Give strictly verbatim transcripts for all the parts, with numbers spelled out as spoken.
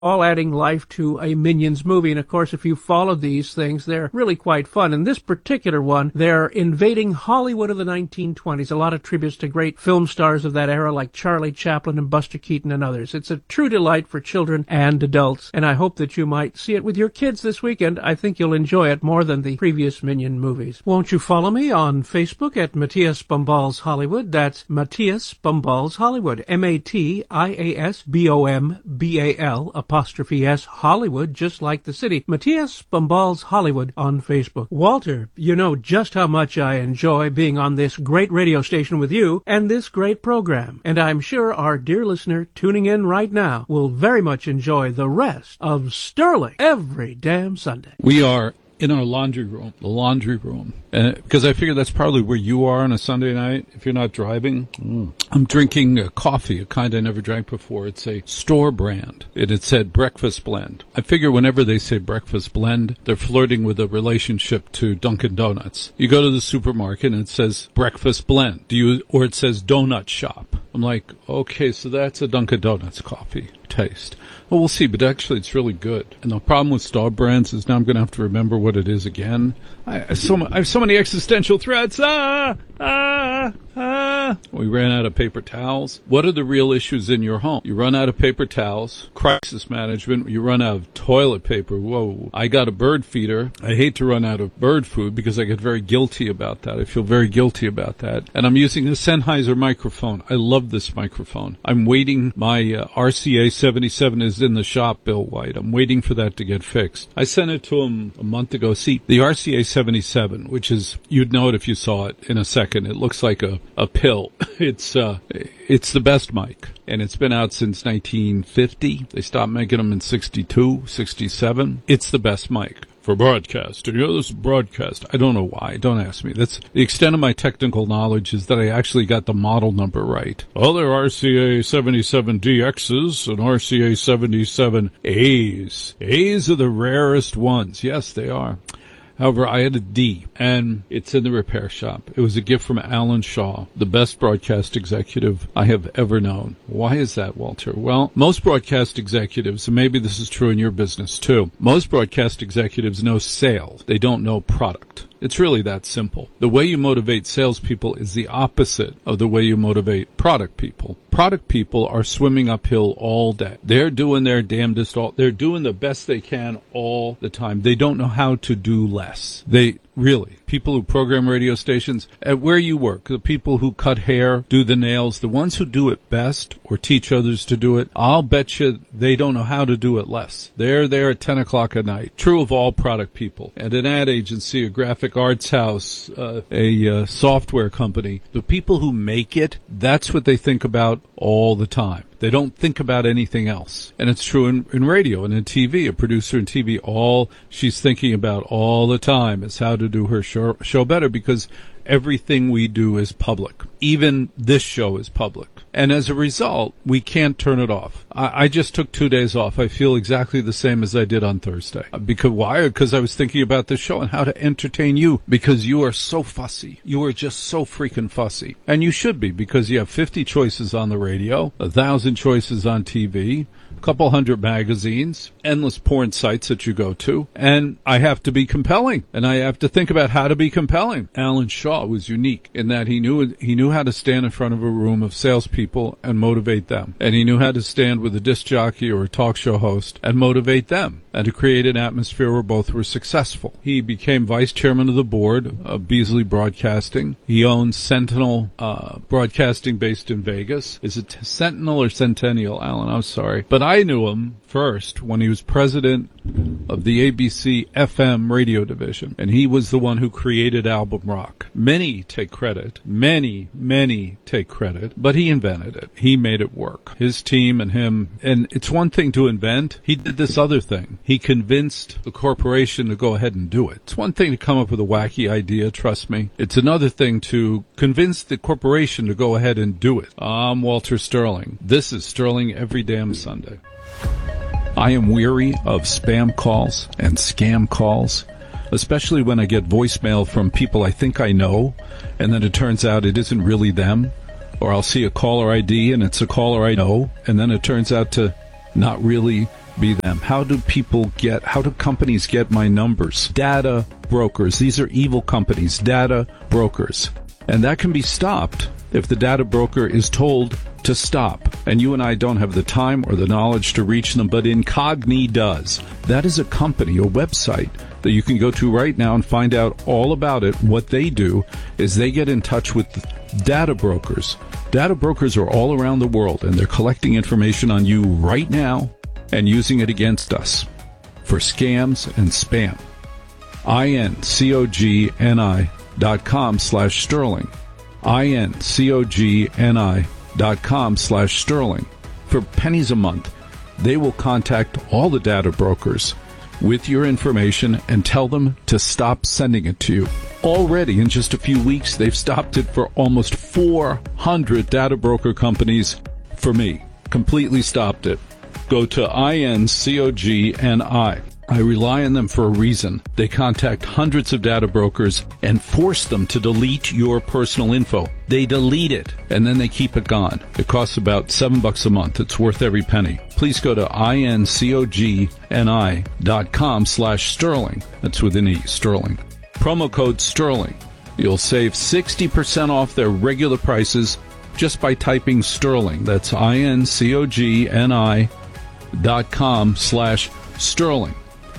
all adding life to a Minions movie. And of course, if you follow these things, they're really quite fun. In this particular one, they're invading Hollywood of the nineteen twenties. A lot of tributes to great film stars of that era like Charlie Chaplin and Buster Keaton and others. It's a true delight for children and adults, and I hope that you might see it with your kids this weekend. I think you'll enjoy it more than the previous Minion movies. Won't you follow me on Facebook at Matthias Bombals Hollywood? That's Matthias Bombals Hollywood. M A T I A S B O M B A L apostrophe S Hollywood, just like the city. Matthias Bombals Hollywood on Facebook. Walter, you know just how much I enjoy being on this great radio station with you and this great program. And I'm sure our dear listener tuning in right now will very much enjoy the rest of Sterling every damn Sunday. We are in our laundry room, the laundry room, and because I figure that's probably where you are on a Sunday night if you're not driving. Mm. I'm drinking a coffee, a kind I never drank before. It's a store brand, and it said breakfast blend. I figure whenever they say breakfast blend, they're flirting with a relationship to Dunkin' Donuts. You go to the supermarket and it says breakfast blend, do you, or it says donut shop. I'm like, okay, so that's a Dunkin' Donuts coffee taste. Well, we'll see, but actually it's really good. And the problem with store brands is now I'm going to have to remember what it is again. I, I, so, I have so many existential threats. Ah, ah, ah. We ran out of paper towels. What are the real issues in your home? You run out of paper towels, crisis management, you run out of toilet paper. Whoa, I got a bird feeder. I hate to run out of bird food because I get very guilty about that. I feel very guilty about that. And I'm using a Sennheiser microphone. I love this microphone. I'm waiting. My uh, R C A seventy-seven is in the shop, Bill White. I'm waiting for that to get fixed. I sent it to him a month ago. See, the R C A seventy-seven, which is, you'd know it if you saw it in a second. It looks like a, a pill. It's, uh, it's the best mic. And it's been out since nineteen fifty. They stopped making them in sixty-two, sixty-seven. It's the best mic for broadcast. And you know, this is broadcast. I don't know why. Don't ask me. That's the extent of my technical knowledge, is that I actually got the model number right. Well, there are R C A seventy-seven D Xs and R C A seventy-seven A's. A's are the rarest ones. Yes, they are. However, I had a D, and it's in the repair shop. It was a gift from Alan Shaw, the best broadcast executive I have ever known. Why is that, Walter? Well, most broadcast executives, and maybe this is true in your business too, most broadcast executives know sales. They don't know product. It's really that simple. The way you motivate salespeople is the opposite of the way you motivate product people. Product people are swimming uphill all day. They're doing their damnedest all, they're doing the best they can all the time. They don't know how to do less. They really, people who program radio stations, at where you work, the people who cut hair, do the nails, the ones who do it best or teach others to do it, I'll bet you they don't know how to do it less. They're there at ten o'clock at night. True of all product people. At an ad agency, a graphic arts house, uh, a uh, software company, the people who make it, that's what they think about all the time. They don't think about anything else. And it's true in, in radio and in T V. A producer in T V, all she's thinking about all the time is how to do her show, show better, because everything we do is public. Even this show is public. And as a result, we can't turn it off. I, I just took two days off. I feel exactly the same as I did on Thursday. Because why? Because I was thinking about this show and how to entertain you. Because you are so fussy. You are just so freaking fussy. And you should be, because you have fifty choices on the radio, a thousand choices on T V, a couple hundred magazines, endless porn sites that you go to, and I have to be compelling, and I have to think about how to be compelling. Alan Shaw was unique in that he knew he knew how to stand in front of a room of salespeople and motivate them, and he knew how to stand with a disc jockey or a talk show host and motivate them, and to create an atmosphere where both were successful. He became vice chairman of the board of Beasley Broadcasting. He owns Sentinel uh, Broadcasting, based in Vegas. Is it Sentinel or Centennial, Alan? I'm sorry, but I knew him first when he was president of the A B C F M radio division, and he was the one who created Album Rock. Many take credit, many, many take credit, but he invented it. He made it work. His team and him, and it's one thing to invent. He did this other thing. He convinced the corporation to go ahead and do it. It's one thing to come up with a wacky idea, trust me. It's another thing to convince the corporation to go ahead and do it. I'm Walter Sterling. This is Sterling Every Damn Sunday. I am weary of spam calls and scam calls, especially when I get voicemail from people I think I know, and then it turns out it isn't really them. Or I'll see a caller I D and it's a caller I know, and then it turns out to not really be them? How do people get, how do companies get my numbers? Data brokers. These are evil companies, data brokers. And that can be stopped if the data broker is told to stop. And you and I don't have the time or the knowledge to reach them, but Incogni does. That is a company, a website that you can go to right now and find out all about it. What they do is they get in touch with data brokers. Data brokers are all around the world, and they're collecting information on you right now and using it against us for scams and spam. I-N-C-O-G-N-I dot com slash Sterling. I-N-C-O-G-N-I dot com slash Sterling. For pennies a month, they will contact all the data brokers with your information and tell them to stop sending it to you. Already, in just a few weeks, they've stopped it for almost four hundred data broker companies for me. Completely stopped it. Go to I N C O G N I. I rely on them for a reason. They contact hundreds of data brokers and force them to delete your personal info. They delete it, and then they keep it gone. It costs about seven bucks a month. It's worth every penny. Please go to I N C O G N I dot com slash Sterling. That's with an E, Sterling. Promo code Sterling. You'll save sixty percent off their regular prices just by typing Sterling. That's I N C O G N I dot com slash Sterling.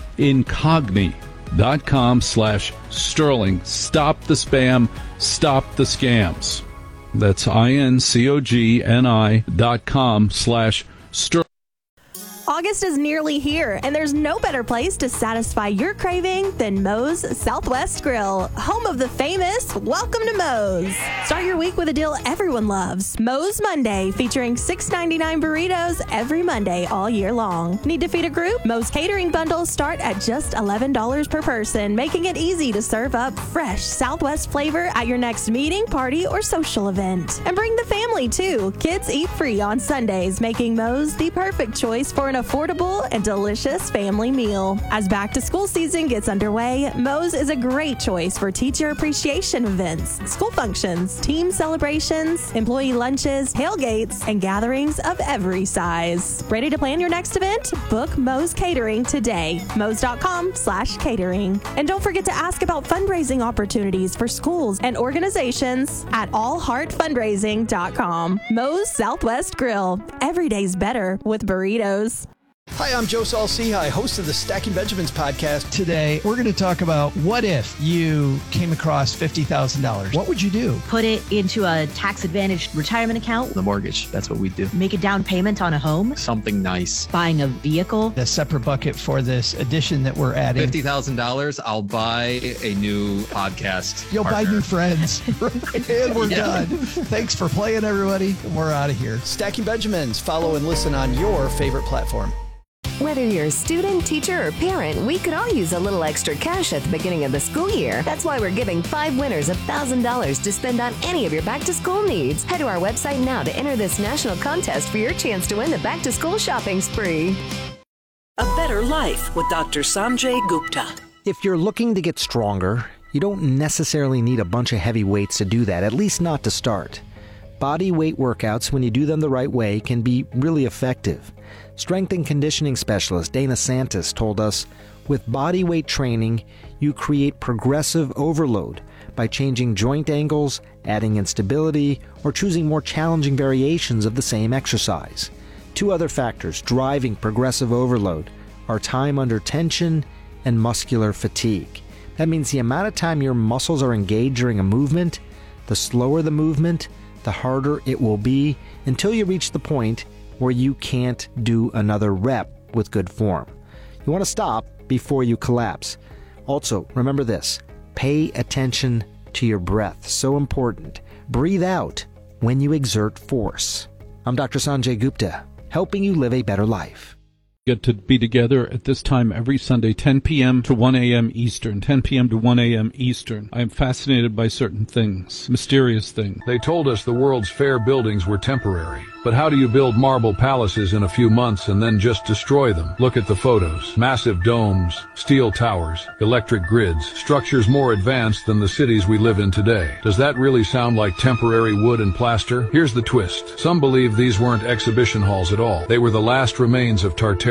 Incogni dot com slash Sterling. Stop the spam. Stop the scams. That's I N C O G N I dot com slash Sterling. August is nearly here, and there's no better place to satisfy your craving than Moe's Southwest Grill, home of the famous Welcome to Moe's. Start your week with a deal everyone loves. Moe's Monday, featuring six ninety-nine burritos every Monday all year long. Need to feed a group? Moe's catering bundles start at just eleven dollars per person, making it easy to serve up fresh Southwest flavor at your next meeting, party, or social event. And bring the family, too. Kids eat free on Sundays, making Moe's the perfect choice for an affordable and delicious family meal. As back to school season gets underway, Moe's is a great choice for teacher appreciation events, school functions, team celebrations, employee lunches, tailgates, and gatherings of every size. Ready to plan your next event? Book Moe's Catering today. Moe's dot com slash catering. And don't forget to ask about fundraising opportunities for schools and organizations at all heart fundraising dot com. Moe's Southwest Grill. Every day's better with burritos. Hi, I'm Joe Saul-Sehy, host of the Stacking Benjamins podcast. Today, we're going to talk about what if you came across fifty thousand dollars? What would you do? Put it into a tax-advantaged retirement account. The mortgage, that's what we do. Make a down payment on a home. Something nice. Buying a vehicle. The separate bucket for this edition that we're adding. fifty thousand dollars, I'll buy a new podcast You'll partner. buy new friends. And we're Yeah. done. Thanks for playing, everybody. We're out of here. Stacking Benjamins. Follow and listen on your favorite platform. Whether you're a student, teacher, or parent, we could all use a little extra cash at the beginning of the school year. That's why we're giving five winners one thousand dollars to spend on any of your back-to-school needs. Head to our website now to enter this national contest for your chance to win the back-to-school shopping spree. A Better Life with Doctor Sanjay Gupta. If you're looking to get stronger, you don't necessarily need a bunch of heavy weights to do that, at least not to start. Body weight workouts, when you do them the right way, can be really effective. Strength and conditioning specialist Dana Santis told us, with body weight training, you create progressive overload by changing joint angles, adding instability, or choosing more challenging variations of the same exercise. Two other factors driving progressive overload are time under tension and muscular fatigue. That means the amount of time your muscles are engaged during a movement, the slower the movement, the harder it will be until you reach the point where you can't do another rep with good form. You want to stop before you collapse. Also, remember this, pay attention to your breath. So important. Breathe out when you exert force. I'm Doctor Sanjay Gupta, helping you live a better life. Get to be together at this time every Sunday, ten p.m. to one a.m. Eastern, ten p.m. to one a.m. Eastern. I am fascinated by certain things, mysterious things. They told us the world's fair buildings were temporary. But how do you build marble palaces in a few months and then just destroy them? Look at the photos. Massive domes, steel towers, electric grids, structures more advanced than the cities we live in today. Does that really sound like temporary wood and plaster? Here's the twist. Some believe these weren't exhibition halls at all. They were the last remains of Tartarian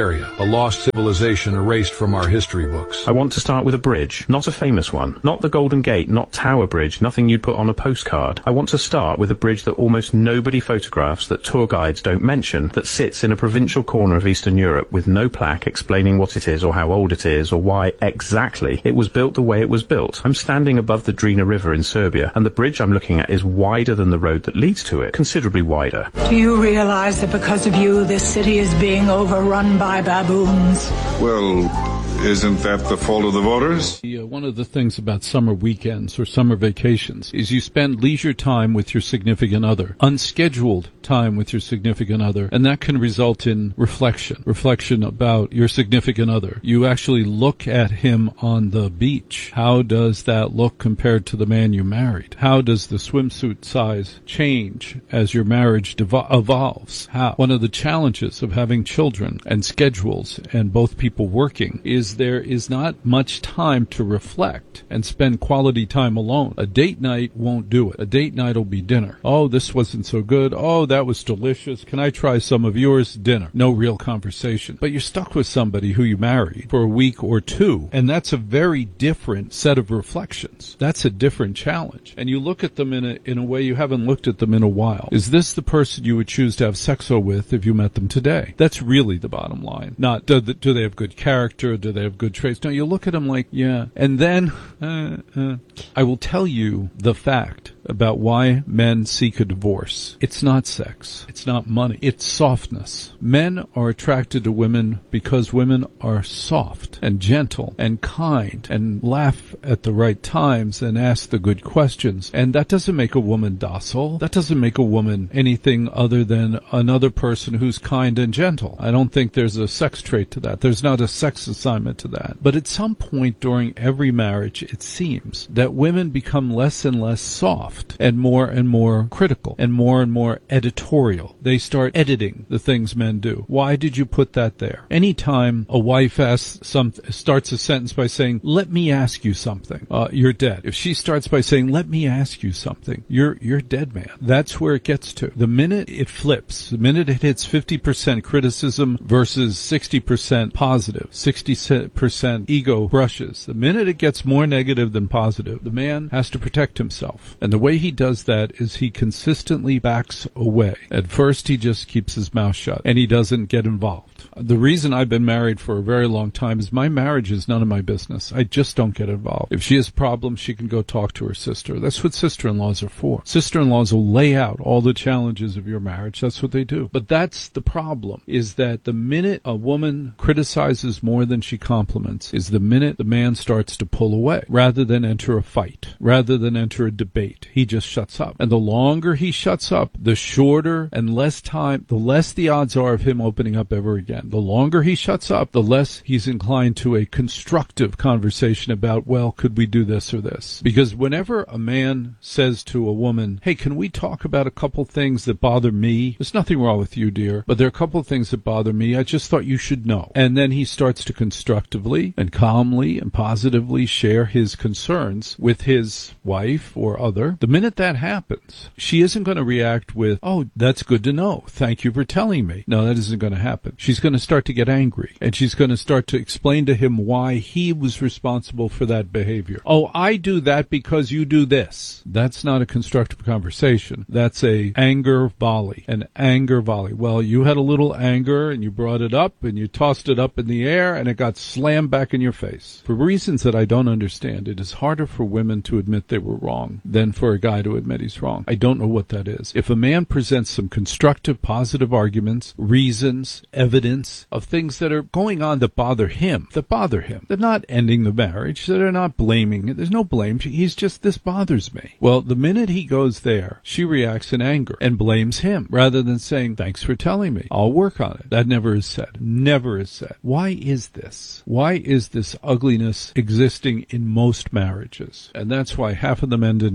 Mesopotamia, a lost civilization erased from our history books. I want to start with a bridge, not a famous one, not the Golden Gate, not Tower Bridge, nothing you'd put on a postcard. I want to start with a bridge that almost nobody photographs, that tour guides don't mention, that sits in a provincial corner of Eastern Europe with no plaque explaining what it is or how old it is or why exactly it was built the way it was built. I'm standing above the Drina River in Serbia, and the bridge I'm looking at is wider than the road that leads to it, considerably wider. Do you realize that because of you, this city is being overrun by baboons? Well, isn't that the fault of the voters? Yeah, one of the things about summer weekends or summer vacations is you spend leisure time with your significant other, unscheduled time with your significant other, and that can result in reflection, reflection about your significant other. You actually look at him on the beach. How does that look compared to the man you married? How does the swimsuit size change as your marriage devo- evolves? How? One of the challenges of having children and schedules and both people working is there is not much time to reflect and spend quality time alone. A date night won't do it. A date night will be dinner. Oh, this wasn't so good. Oh, that was delicious. Can I try some of yours? Dinner. No real conversation. But you're stuck with somebody who you married for a week or two, and that's a very different set of reflections. That's a different challenge. And you look at them in a, in a way you haven't looked at them in a while. Is this the person you would choose to have sex with if you met them today? That's really the bottom line. Not, do, do they have good character? Do they have good traits? No, you look at them like, yeah. And then, uh, uh, I will tell you the fact about why men seek a divorce. It's not sex. It's not money. It's softness. Men are attracted to women because women are soft and gentle and kind and laugh at the right times and ask the good questions. And that doesn't make a woman docile. That doesn't make a woman anything other than another person who's kind and gentle. I don't think there's a sex trait to that. There's not a sex assignment to that. But at some point during every marriage, it seems that women become less and less soft and more and more critical and more and more editorial. They start editing the things men do. Why did you put that there? Anytime a wife asks some, starts a sentence by saying, let me ask you something, uh, you're dead. If she starts by saying, let me ask you something, you're, you're dead, man. That's where it gets to. The minute it flips, the minute it hits fifty percent criticism versus sixty percent positive, sixty percent ego brushes, the minute it gets more negative than positive, the man has to protect himself. And the way he does that is he consistently backs away. At first, he just keeps his mouth shut, and he doesn't get involved. The reason I've been married for a very long time is my marriage is none of my business. I just don't get involved. If she has problems, she can go talk to her sister. That's what sister-in-laws are for. Sister-in-laws will lay out all the challenges of your marriage. That's what they do. But that's the problem, is that the minute a woman criticizes more than she compliments is the minute the man starts to pull away, rather than enter a fight, rather than enter a debate. He just shuts up. And the longer he shuts up, the shorter and less time, the less the odds are of him opening up ever again. The longer he shuts up, the less he's inclined to a constructive conversation about, well, could we do this or this? Because whenever a man says to a woman, hey, can we talk about a couple things that bother me? There's nothing wrong with you, dear, but there are a couple things that bother me. I just thought you should know. And then he starts to constructively and calmly and positively share his concerns with his wife or other. The minute that happens, she isn't going to react with, oh, that's good to know. Thank you for telling me. No, that isn't going to happen. She's going to start to get angry, and she's going to start to explain to him why he was responsible for that behavior. Oh, I do that because you do this. That's not a constructive conversation. That's a anger volley, an anger volley. Well, you had a little anger, and you brought it up, and you tossed it up in the air, and it got slammed back in your face. For reasons that I don't understand, it is harder for women to admit they were wrong than for a guy to admit he's wrong. I don't know what that is. If a man presents some constructive, positive arguments, reasons, evidence of things that are going on that bother him, that bother him, they're not ending the marriage, they're not blaming it, there's no blame, he's just, this bothers me. Well, the minute he goes there, she reacts in anger and blames him, rather than saying, thanks for telling me, I'll work on it. That never is said. Never is said. Why is this? Why is this ugliness existing in most marriages? And that's why half of them end in divorce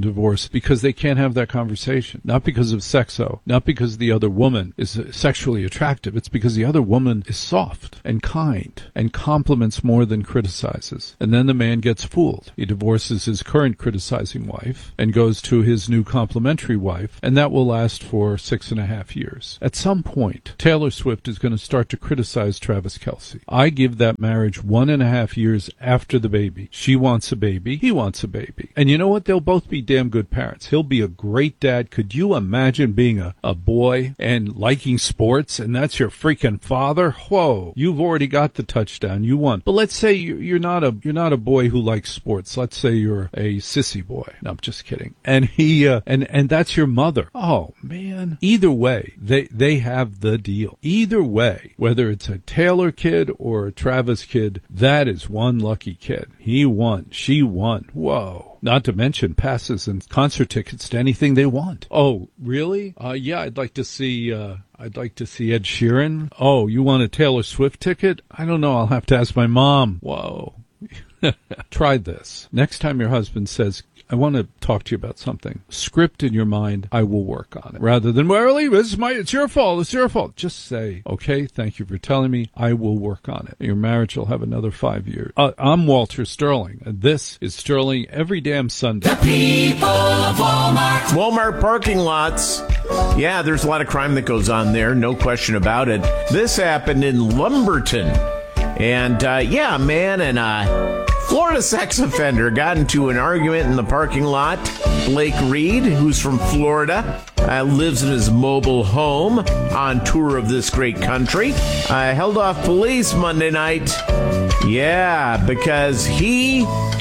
divorce because they can't have that conversation. Not because of sexo, not because the other woman is sexually attractive. It's because the other woman is soft and kind and compliments more than criticizes. And then the man gets fooled. He divorces his current criticizing wife and goes to his new complimentary wife, and that will last for six and a half years. At some point, Taylor Swift is going to start to criticize Travis Kelce. I give that marriage one and a half years after the baby. She wants a baby. He wants a baby. And you know what? They'll both be damn good parents. He'll be a great dad. Could you imagine being a, a boy and liking sports, and that's your freaking father? Whoa. You've already got the touchdown. You won. But let's say you, you're not a you're not a boy who likes sports. Let's say you're a sissy boy. No, I'm just kidding. And he uh, and and that's your mother. Oh man. Either way, they they have the deal. Either way, whether it's a Taylor kid or a Travis kid, that is one lucky kid. He won. She won. Whoa. Not to mention passes and concert tickets to anything they want. Oh, really? Uh, yeah, I'd like to see, uh, I'd like to see Ed Sheeran. Oh, you want a Taylor Swift ticket? I don't know. I'll have to ask my mom. Whoa. Try this. Next time your husband says, I want to talk to you about something. Script in your mind, I will work on it. Rather than, well, it's, my, it's your fault, it's your fault. Just say, okay, thank you for telling me. I will work on it. Your marriage will have another five years. Uh, I'm Walter Sterling, and this is Sterling Every Damn Sunday. The people of Walmart. Walmart parking lots. Yeah, there's a lot of crime that goes on there, no question about it. This happened in Lumberton. And, uh, yeah, man, and, uh... Florida sex offender got into an argument in the parking lot. Blake Reed, who's from Florida, uh, lives in his mobile home on tour of this great country, uh, held off police Monday night. Yeah, because he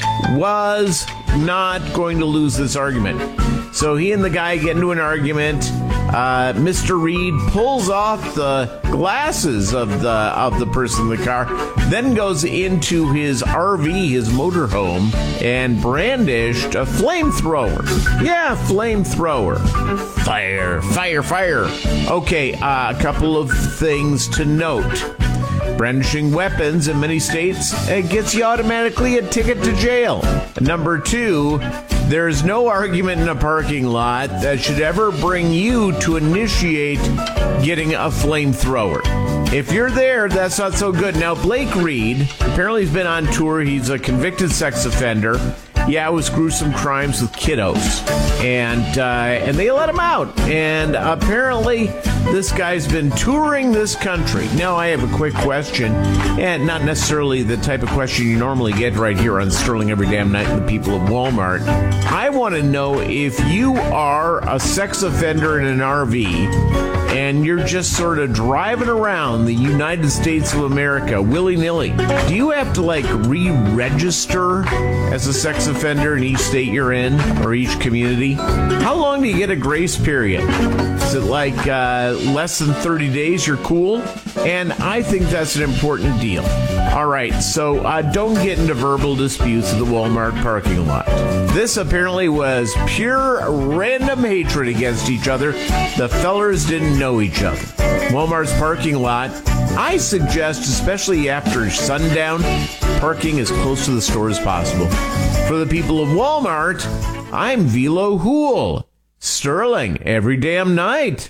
was not going to lose this argument. So he and the guy get into an argument. Uh, Mister Reed pulls off the glasses of the of the person in the car, then goes into his R V, his motorhome, and brandished a flamethrower. Yeah, flamethrower. Fire, fire, fire. Okay, uh, a couple of things to note. Brandishing weapons in many states, it gets you automatically a ticket to jail. Number two, there's no argument in a parking lot that should ever bring you to initiate getting a flamethrower. If you're there, that's not so good. Now, Blake Reed, apparently he's been on tour. He's a convicted sex offender. Yeah, it was gruesome crimes with kiddos. And, uh, and they let him out. And apparently this guy's been touring this country. Now, I have a quick question, and not necessarily the type of question you normally get right here on Sterling Every Damn Night and the people of Walmart. I want to know if you are a sex offender in an R V and you're just sort of driving around the United States of America willy-nilly. Do you have to, like, re-register as a sex offender in each state you're in or each community? How long do you get a grace period? Is it like uh, less than thirty days, you're cool? And I think that's an important deal. All right, so uh, don't get into verbal disputes at the Walmart parking lot. This apparently was pure random hatred against each other. The fellers didn't know each other. Walmart's parking lot, I suggest, especially after sundown, parking as close to the store as possible. For the people of Walmart, I'm Velo Hool. Sterling Every Damn Night.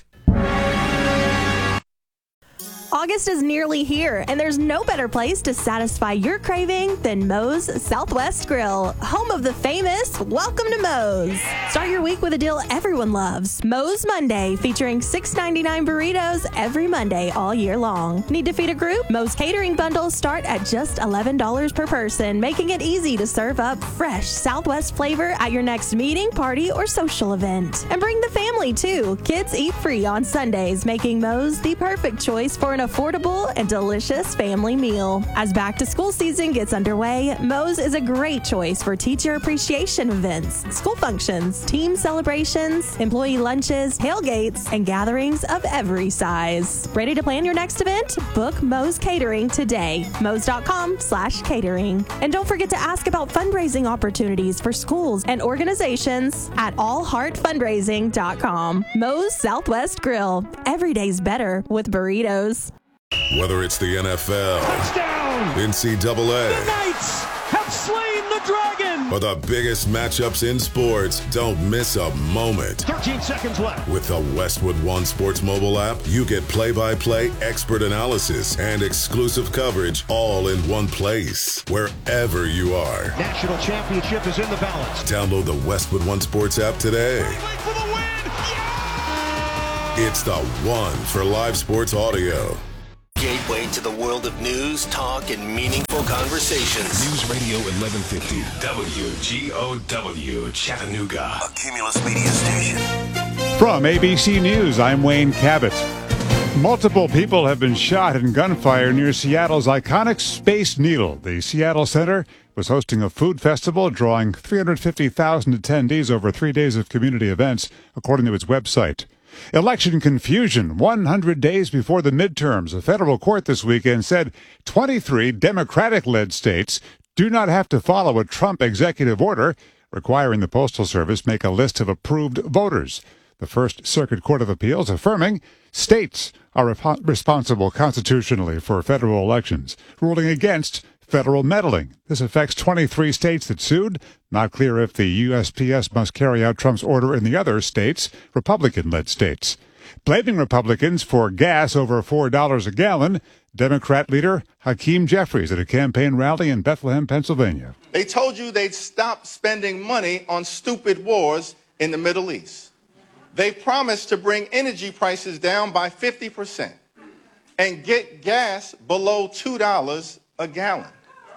August is nearly here, and there's no better place to satisfy your craving than Moe's Southwest Grill, home of the famous. Welcome to Moe's. Start your week with a deal everyone loves. Moe's Monday, featuring six ninety-nine burritos every Monday all year long. Need to feed a group? Moe's catering bundles start at just eleven dollars per person, making it easy to serve up fresh Southwest flavor at your next meeting, party, or social event. And bring the family, too. Kids eat free on Sundays, making Moe's the perfect choice for an affordable and delicious family meal. As back to school season gets underway, Moe's is a great choice for teacher appreciation events, school functions, team celebrations, employee lunches, tailgates, and gatherings of every size. Ready to plan your next event? Book Moe's Catering today. Moe's.com slash catering. And don't forget to ask about fundraising opportunities for schools and organizations at all heart fundraising dot com. Moe's Southwest Grill. Every day's better with burritos. Whether it's the N F L, touchdown, N C double A, the Knights have slain the the Dragon! For the biggest matchups in sports, don't miss a moment. thirteen seconds left. With the Westwood One Sports mobile app, you get play-by-play expert analysis and exclusive coverage all in one place, wherever you are. National championship is in the balance. Download the Westwood One Sports app today. For the win! It's the one for live sports audio. Gateway to the world of news, talk, and meaningful conversations. News Radio eleven fifty, W G O W, Chattanooga. A Cumulus Media station. From A B C News, I'm Wayne Cabot. Multiple people have been shot in gunfire near Seattle's iconic Space Needle. The Seattle Center was hosting a food festival drawing three hundred fifty thousand attendees over three days of community events, according to its website. Election confusion one hundred days before the midterms. A federal court this weekend said twenty-three Democratic-led states do not have to follow a Trump executive order requiring the Postal Service make a list of approved voters. The First Circuit Court of Appeals affirming states are rep- responsible constitutionally for federal elections, ruling against federal meddling. This affects twenty-three states that sued. Not clear if the U S P S must carry out Trump's order in the other states, Republican-led states. Blaming Republicans for gas over four dollars a gallon, Democrat leader Hakeem Jeffries at a campaign rally in Bethlehem, Pennsylvania. They told you they'd stop spending money on stupid wars in the Middle East. They promised to bring energy prices down by fifty percent and get gas below two dollars a gallon.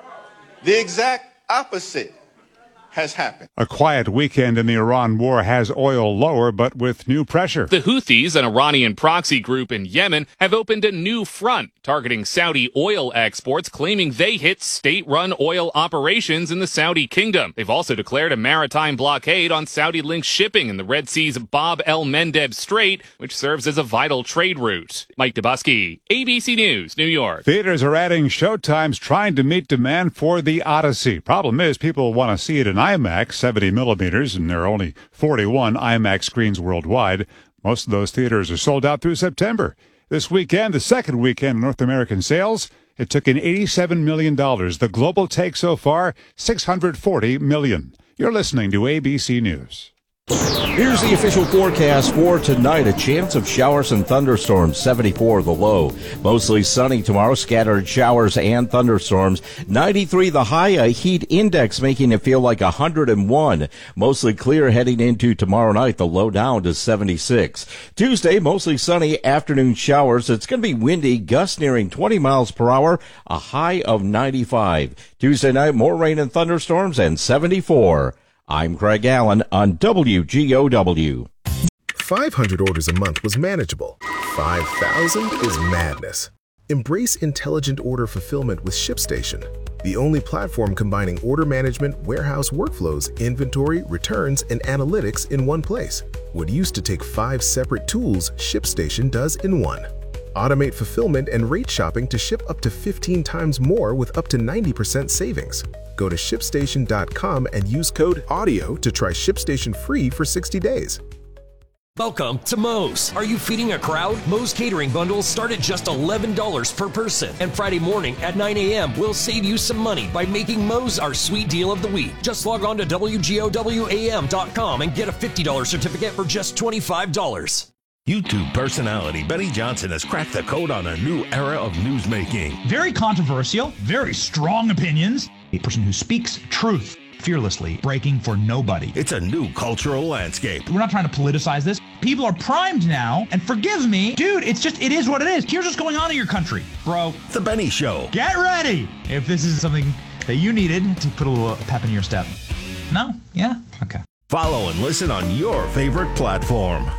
The exact opposite has happened. A quiet weekend in the Iran war has oil lower, but with new pressure. The Houthis, an Iranian proxy group in Yemen, have opened a new front targeting Saudi oil exports, claiming they hit state-run oil operations in the Saudi kingdom. They've also declared a maritime blockade on Saudi-linked shipping in the Red Sea's Bab el-Mandeb Strait, which serves as a vital trade route. Mike Dubusky, A B C News, New York. Theaters are adding showtimes trying to meet demand for The Odyssey. Problem is, people want to see it in IMAX, seventy millimeters, and there are only forty-one IMAX screens worldwide. Most of those theaters are sold out through September. This weekend, the second weekend in North American sales, it took in eighty-seven million dollars. The global take so far, six hundred forty million dollars. You're listening to A B C News. Here's the official forecast for tonight. A chance of showers and thunderstorms, seventy-four the low. Mostly sunny tomorrow, scattered showers and thunderstorms. ninety-three the high, a heat index making it feel like one hundred one. Mostly clear heading into tomorrow night, the low down to seventy-six. Tuesday, mostly sunny, afternoon showers. It's going to be windy, gusts nearing twenty miles per hour, a high of ninety-five. Tuesday night, more rain and thunderstorms and seventy-four. I'm Craig Allen on W G O W. five hundred orders a month was manageable. five thousand is madness. Embrace intelligent order fulfillment with ShipStation, the only platform combining order management, warehouse workflows, inventory, returns, and analytics in one place. What used to take five separate tools, ShipStation does in one. Automate fulfillment and rate shopping to ship up to fifteen times more with up to ninety percent savings. Go to ship station dot com and use code AUDIO to try ShipStation free for sixty days. Welcome to Moe's. Are you feeding a crowd? Moe's catering bundles start at just eleven dollars per person. And Friday morning at nine a.m. we'll save you some money by making Moe's our sweet deal of the week. Just log on to W G O W A M dot com and get a fifty dollars certificate for just twenty-five dollars. YouTube personality Benny Johnson has cracked the code on a new era of newsmaking. Very controversial, very strong opinions. A person who speaks truth fearlessly, breaking for nobody. It's a new cultural landscape. We're not trying to politicize this. People are primed now, and forgive me, dude, it's just, it is what it is. Here's what's going on in your country, bro. The Benny Show. Get ready if this is something that you needed to put a little pep in your step. No? Yeah? Okay. Follow and listen on your favorite platform.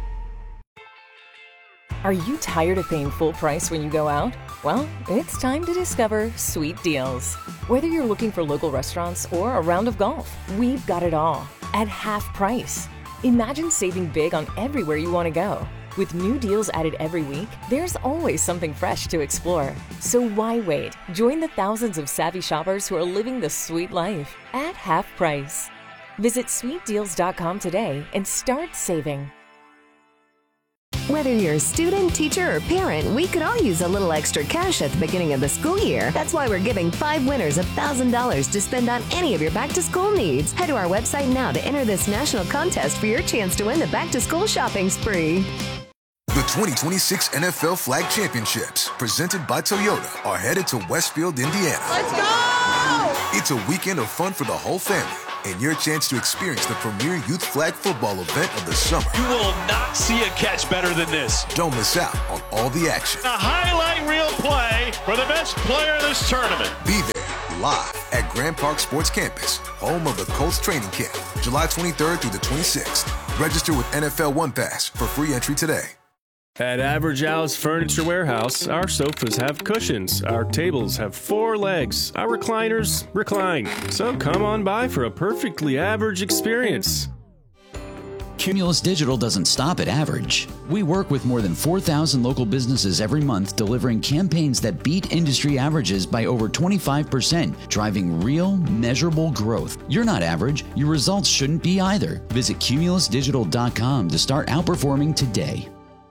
Are you tired of paying full price when you go out? Well, it's time to discover Sweet Deals. Whether you're looking for local restaurants or a round of golf, we've got it all at half price. Imagine saving big on everywhere you want to go. With new deals added every week, there's always something fresh to explore. So why wait? Join the thousands of savvy shoppers who are living the sweet life at half price. Visit sweet deals dot com today and start saving. Whether you're a student, teacher, or parent, we could all use a little extra cash at the beginning of the school year. That's why we're giving five winners one thousand dollars to spend on any of your back-to-school needs. Head to our website now to enter this national contest for your chance to win the back-to-school shopping spree. The twenty twenty-six N F L Flag Championships, presented by Toyota, are headed to Westfield, Indiana. Let's go! It's a weekend of fun for the whole family, and your chance to experience the premier youth flag football event of the summer. You will not see a catch better than this. Don't miss out on all the action. A highlight reel play for the best player in this tournament. Be there, live at Grand Park Sports Campus, home of the Colts training camp, July twenty-third through the twenty-sixth. Register with N F L One Pass for free entry today. At Average Al's Furniture Warehouse, our sofas have cushions, our tables have four legs, our recliners recline. So come on by for a perfectly average experience. Cumulus Digital doesn't stop at average. We work with more than four thousand local businesses every month, delivering campaigns that beat industry averages by over twenty-five percent, driving real, measurable growth. You're not average. Your results shouldn't be either. Visit cumulus digital dot com to start outperforming today.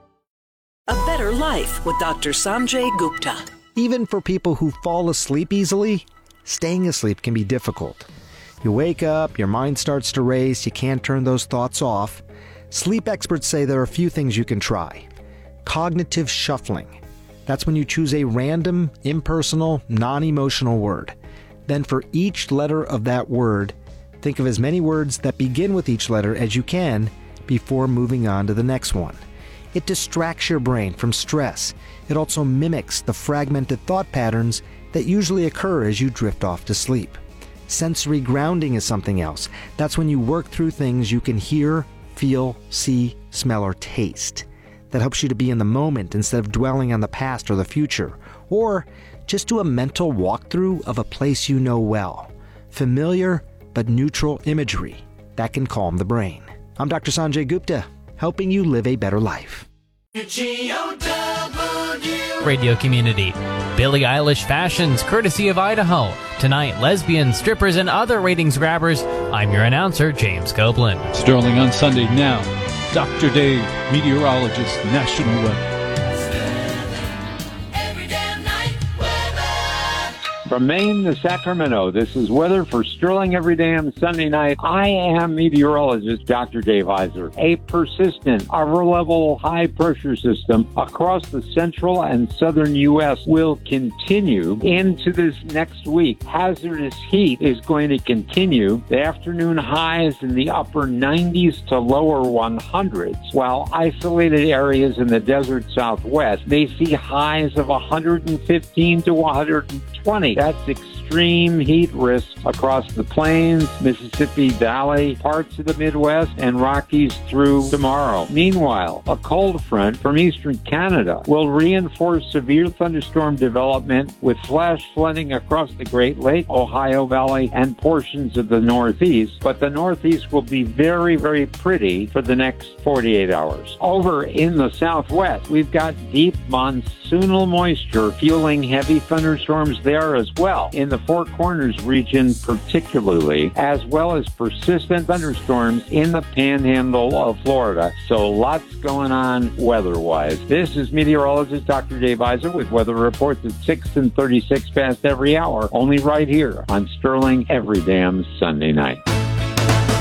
A better life with Doctor Sanjay Gupta. Even for people who fall asleep easily, staying asleep can be difficult. You wake up, your mind starts to race, you can't turn those thoughts off. Sleep experts say there are a few things you can try. Cognitive shuffling. That's when you choose a random, impersonal, non-emotional word. Then for each letter of that word, think of as many words that begin with each letter as you can before moving on to the next one. It distracts your brain from stress. It also mimics the fragmented thought patterns that usually occur as you drift off to sleep. Sensory grounding is something else. That's when you work through things you can hear, feel, see, smell, or taste. That helps you to be in the moment instead of dwelling on the past or the future. Or just do a mental walkthrough of a place you know well. Familiar but neutral imagery. That can calm the brain. I'm Doctor Sanjay Gupta, helping you live a better life. Radio community. Billie Eilish fashions courtesy of Idaho. Tonight, lesbians, strippers, and other ratings grabbers. I'm your announcer, James Copeland. Sterling on Sunday now. Doctor Dave, meteorologist, national weather. From Maine to Sacramento, this is weather for Sterling every day on Sunday night. I am meteorologist Doctor Dave Iser. A persistent upper-level high-pressure system across the central and southern U S will continue into this next week. Hazardous heat is going to continue. The afternoon highs in the upper nineties to lower hundreds, while isolated areas in the desert southwest may see highs of one hundred fifteen to one hundred twenty. That's extreme heat risk across the plains, Mississippi Valley, parts of the Midwest, and Rockies through tomorrow. Meanwhile, a cold front from eastern Canada will reinforce severe thunderstorm development with flash flooding across the Great Lake, Ohio Valley, and portions of the Northeast. But the Northeast will be very, very pretty for the next forty-eight hours. Over in the Southwest, we've got deep monsoonal moisture fueling heavy thunderstorms there as well. In the Four Corners region particularly, as well as persistent thunderstorms in the panhandle of Florida. So lots going on weather-wise. This is meteorologist Doctor Dave Iser with weather reports at six and thirty-six past every hour, only right here on Sterling every damn Sunday night.